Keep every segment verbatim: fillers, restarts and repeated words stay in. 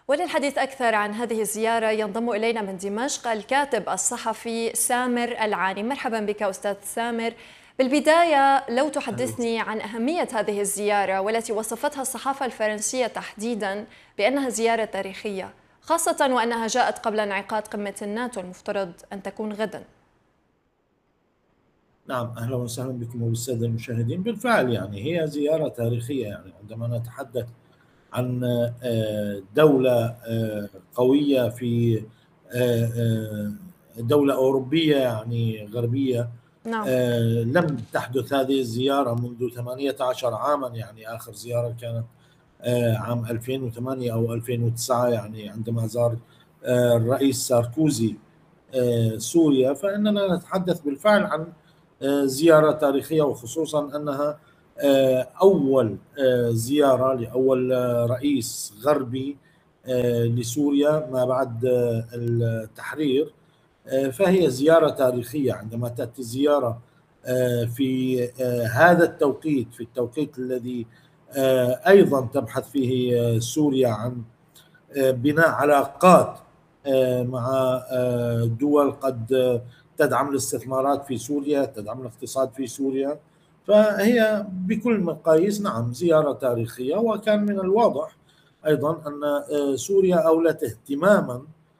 وللحديث أكثر عن هذه الزيارة ينضم إلينا من دمشق الكاتب الصحفي سامر العاني. مرحبا بك أستاذ سامر. بالبداية لو تحدثني عن أهمية هذه الزيارة والتي وصفتها الصحافة الفرنسية تحديدا بأنها زيارة تاريخية، خاصة وأنها جاءت قبل انعقاد قمة الناتو المفترض أن تكون غدا. نعم، أهلا وسهلا بكم وبالسادة المشاهدين. بالفعل يعني هي زيارة تاريخية، يعني عندما نتحدث عن دولة قوية في دولة أوروبية يعني غربية، نعم. لم تحدث هذه الزيارة منذ ثمانية عشر عاما. يعني آخر زيارة كانت عام ألفين وثمانية أو ألفين وتسعة، يعني عندما زار الرئيس ساركوزي سوريا. فإننا نتحدث بالفعل عن زيارة تاريخية، وخصوصا أنها أول زيارة لأول رئيس غربي لسوريا ما بعد التحرير. فهي زيارة تاريخية. عندما تأتي زيارة في هذا التوقيت، في التوقيت الذي أيضا تبحث فيه سوريا عن بناء علاقات مع دول قد تدعم الاستثمارات في سوريا، تدعم الاقتصاد في سوريا، فهي بكل المقاييس نعم زيارة تاريخية. وكان من الواضح أيضا أن سوريا أولت اهتماما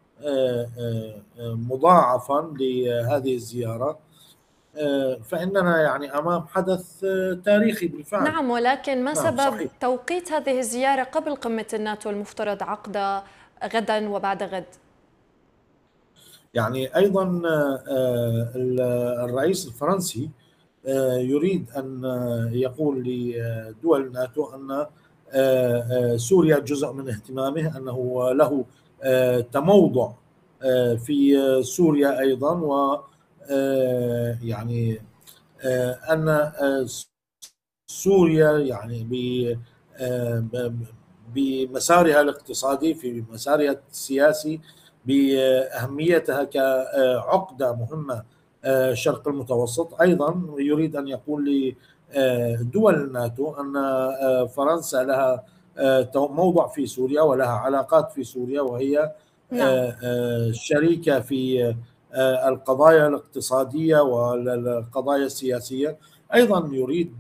مضاعفا لهذه الزيارة، فإننا يعني أمام حدث تاريخي بالفعل. نعم، ولكن ما نعم سبب صحيح. توقيت هذه الزيارة قبل قمة الناتو المفترض عقدها غدا وبعد غد؟ يعني أيضا الرئيس الفرنسي يريد أن يقول لدول الناتو أن سوريا جزء من اهتمامه، أنه له تموضع في سوريا أيضا، و يعني أن سوريا يعني بمسارها الاقتصادي، في مسارها السياسي، بأهميتها كعقدة مهمة شرق المتوسط. أيضا يريد أن يقول لدول الناتو أن فرنسا لها موضع في سوريا ولها علاقات في سوريا، وهي نعم. شريكة في القضايا الاقتصادية والقضايا السياسية. أيضا يريد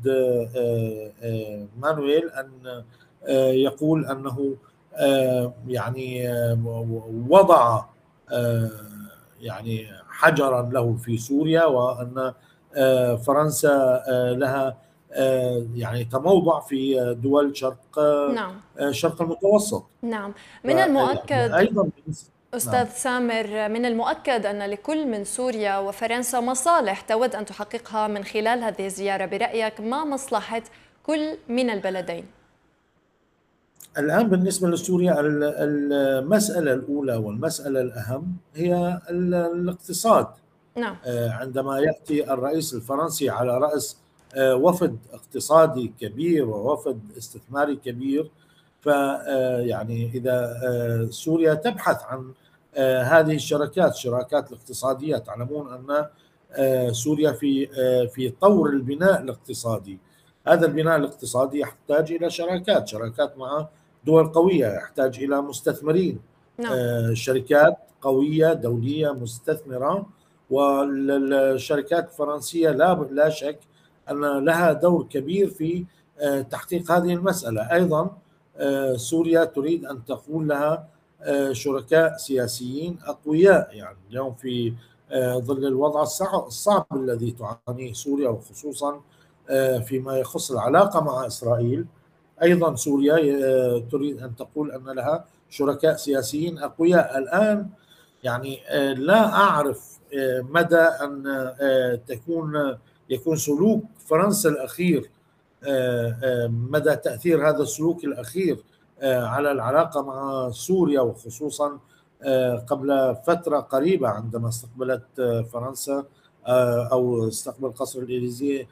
مانويل أن يقول أنه يعني وضع يعني حجرا له في سوريا، وأن فرنسا لها يعني تموضع في دول شرق نعم. شرق المتوسط. نعم، من المؤكد أيضا أستاذ نعم. سامر، من المؤكد أن لكل من سوريا وفرنسا مصالح تود أن تحققها من خلال هذه الزيارة. برأيك ما مصلحة كل من البلدين؟ الآن بالنسبة لسوريا المسألة الأولى والمسألة الأهم هي الاقتصاد. نعم. عندما يأتي الرئيس الفرنسي على رأس وفد اقتصادي كبير ووفد استثماري كبير، فيعني إذا سوريا تبحث عن هذه الشراكات، الشراكات الاقتصادية، تعلمون أن سوريا في في طور البناء الاقتصادي. هذا البناء الاقتصادي يحتاج إلى شراكات، شراكات مع دول قوية، يحتاج إلى مستثمرين. نعم. شركات قوية دولية مستثمرة، والشركات الفرنسية لا لا شك أن لها دور كبير في تحقيق هذه المسألة. أيضا سوريا تريد أن تكون لها شركاء سياسيين أقوياء. يعني اليوم في ظل الوضع الصعب الذي تعانيه سوريا، وخصوصا فيما يخص العلاقة مع إسرائيل، أيضا سوريا تريد أن تقول أن لها شركاء سياسيين أقوياء. الآن يعني لا أعرف مدى أن تكون يكون سلوك فرنسا الأخير، مدى تأثير هذا السلوك الأخير على العلاقة مع سوريا، وخصوصا قبل فترة قريبة عندما استقبلت فرنسا أو استقبل قصر الإليزيه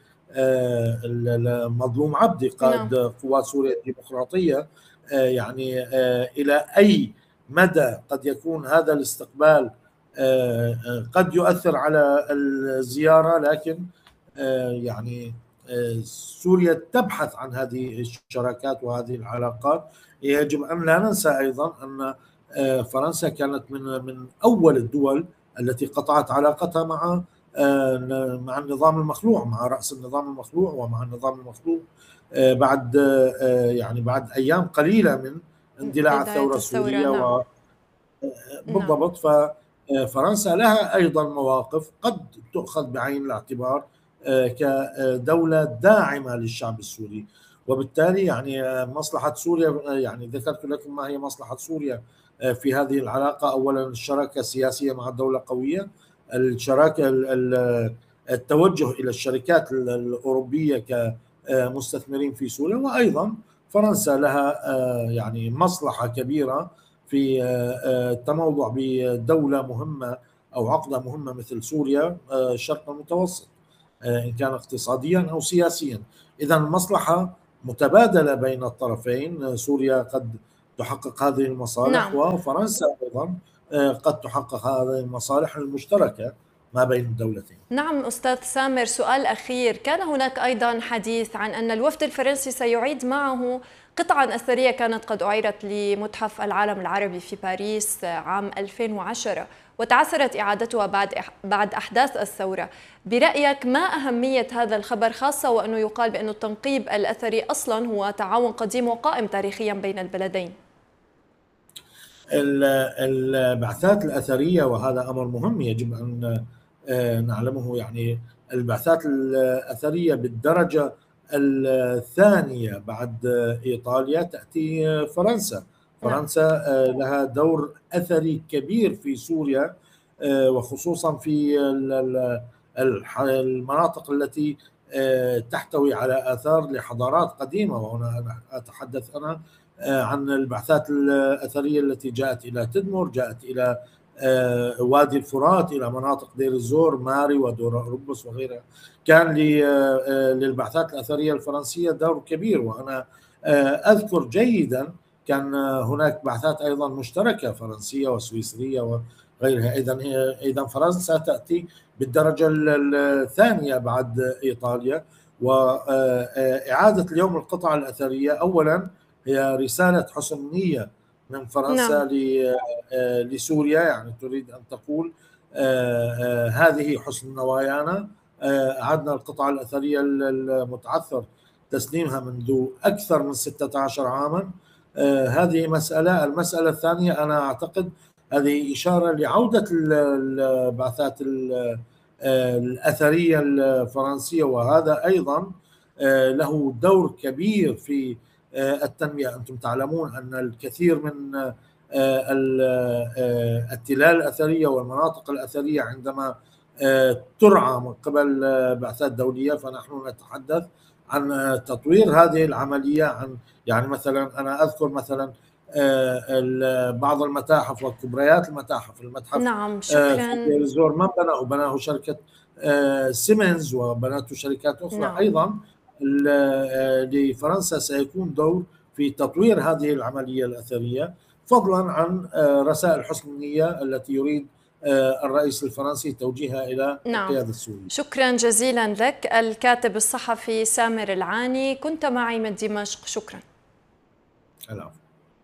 المظلوم عبدي قائد قوات سوريا الديمقراطية. يعني إلى أي مدى قد يكون هذا الاستقبال قد يؤثر على الزيارة، لكن يعني سوريا تبحث عن هذه الشراكات وهذه العلاقات. يجب أن لا ننسى أيضا أن فرنسا كانت من من أول الدول التي قطعت علاقتها مع مع النظام المخلوع، مع رأس النظام المخلوع ومع النظام المخلوع بعد يعني بعد أيام قليلة من اندلاع الثورة السورية. نعم. و بالضبط. ففرنسا لها أيضا مواقف قد تؤخذ بعين الاعتبار كدولة داعمة للشعب السوري، وبالتالي يعني مصلحة سوريا، يعني ذكرت لكم ما هي مصلحة سوريا في هذه العلاقة. أولا الشراكة السياسية مع دولة قوية، الشراكة التوجه إلى الشركات الأوروبية كمستثمرين في سوريا، وأيضا فرنسا لها يعني مصلحة كبيرة في التموضع بدولة مهمة أو عقدة مهمة مثل سوريا الشرق المتوسط، إن كان اقتصاديا أو سياسيا. إذا المصلحة متبادلة بين الطرفين، سوريا قد تحقق هذه المصالح. نعم. وفرنسا أيضا قد تحقق هذه المصالح المشتركة ما بين الدولتين. نعم أستاذ سامر، سؤال أخير، كان هناك أيضا حديث عن أن الوفد الفرنسي سيعيد معه قطعا أثرية كانت قد أعيرت لمتحف العالم العربي في باريس عام ألفين وعشرة وتعثرت إعادتها بعد بعد أحداث الثورة. برأيك ما أهمية هذا الخبر، خاصة وأنه يقال بأن التنقيب الأثري أصلا هو تعاون قديم وقائم تاريخيا بين البلدين؟ البعثات الأثرية، وهذا أمر مهم يجب أن نعلمه، يعني البعثات الأثرية بالدرجة الثانية بعد إيطاليا تأتي فرنسا. فرنسا لها دور أثري كبير في سوريا، وخصوصا في المناطق التي تحتوي على آثار لحضارات قديمة. وهنا أتحدث أنا عن البعثات الأثرية التي جاءت إلى تدمر، جاءت إلى وادي الفرات، إلى مناطق دير الزور، ماري ودور أوروبس وغيرها. كان للبعثات الأثرية الفرنسية دور كبير، وأنا أذكر جيدا كان هناك بعثات أيضا مشتركة فرنسية وسويسرية وغيرها. إذن إذن فرنسا تأتي بالدرجة الثانية بعد إيطاليا. وإعادة اليوم القطع الأثرية أولا هي رسالة حسن نية من فرنسا. نعم. لسوريا، يعني تريد أن تقول هذه حسن نوايانا، أعدنا القطع الأثرية المتعثر تسليمها منذ أكثر من ستة عشر عاما. هذه مسألة. المسألة الثانية أنا أعتقد هذه إشارة لعودة البعثات الأثرية الفرنسية، وهذا أيضا له دور كبير في التنمية. أنتم تعلمون أن الكثير من التلال الأثرية والمناطق الأثرية عندما ترعى من قبل بعثات دولية، فنحن نتحدث عن تطوير هذه العملية. عن يعني مثلا أنا أذكر مثلا بعض المتاحف وكبريات المتاحف، المتحف نعم شكرا في الزور ما بناه، بناه شركة سيمنز وبنته شركات أخرى. نعم. أيضا لفرنسا سيكون دور في تطوير هذه العملية الأثرية، فضلا عن رسائل حسن النية التي يريد الرئيس الفرنسي توجيهها إلى نعم. القيادة السورية. شكرا جزيلا لك الكاتب الصحفي سامر العاني، كنت معي من دمشق. شكرا. العفو.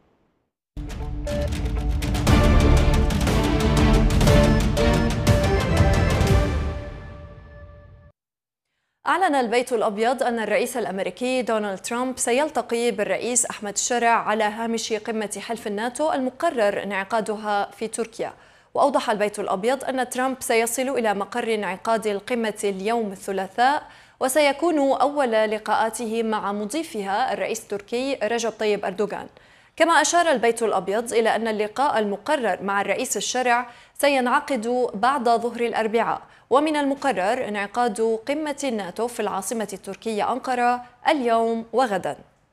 أعلن البيت الأبيض أن الرئيس الأمريكي دونالد ترامب سيلتقي بالرئيس أحمد شرع على هامش قمة حلف الناتو المقرر انعقادها في تركيا. وأوضح البيت الأبيض أن ترامب سيصل إلى مقر انعقاد القمة اليوم الثلاثاء، وسيكون أول لقاءاته مع مضيفها الرئيس التركي رجب طيب أردوغان. كما أشار البيت الأبيض إلى أن اللقاء المقرر مع الرئيس الشرع سينعقد بعد ظهر الأربعاء، ومن المقرر انعقاد قمة الناتو في العاصمة التركية أنقرة اليوم وغدا.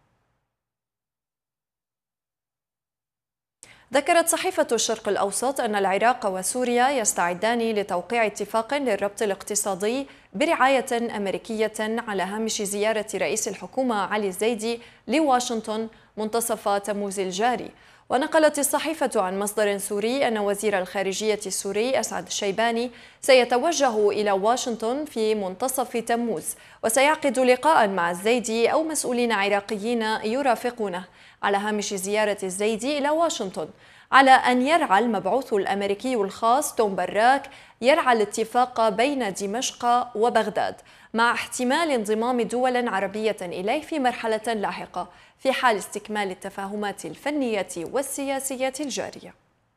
ذكرت صحيفة الشرق الأوسط أن العراق وسوريا يستعدان لتوقيع اتفاق للربط الاقتصادي برعاية أمريكية على هامش زيارة رئيس الحكومة علي الزيدي لواشنطن منتصف تموز الجاري. ونقلت الصحيفة عن مصدر سوري أن وزير الخارجية السوري أسعد الشيباني سيتوجه إلى واشنطن في منتصف تموز، وسيعقد لقاء مع الزيدي أو مسؤولين عراقيين يرافقونه على هامش زيارة الزيدي إلى واشنطن، على أن يرعى المبعوث الأمريكي الخاص توم براك يرعى الاتفاق بين دمشق وبغداد، مع احتمال انضمام دول عربية إليه في مرحلة لاحقة في حال استكمال التفاهمات الفنية والسياسية الجارية.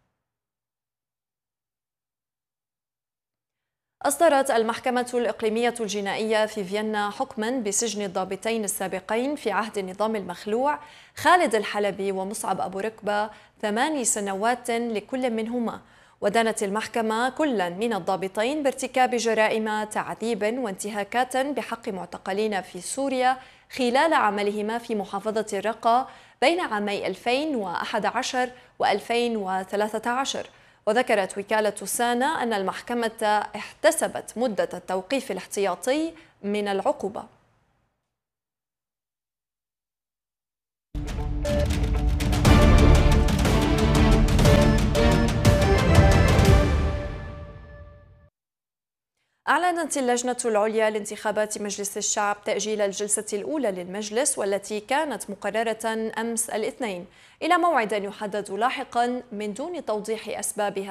أصدرت المحكمة الإقليمية الجنائية في فيينا حكما بسجن الضابطين السابقين في عهد النظام المخلوع خالد الحلبي ومصعب أبو ركبة ثماني سنوات لكل منهما. ودانت المحكمة كلا من الضابطين بارتكاب جرائم تعذيب وانتهاكات بحق معتقلين في سوريا خلال عملهما في محافظة الرقة بين عامي ألفين وأحد عشر وألفين وثلاثة عشر. وذكرت وكالة سانا أن المحكمة احتسبت مدة التوقيف الاحتياطي من العقوبة. أعلنت اللجنة العليا لانتخابات مجلس الشعب تأجيل الجلسة الأولى للمجلس والتي كانت مقررة أمس الاثنين إلى موعد يحدد لاحقا من دون توضيح أسبابها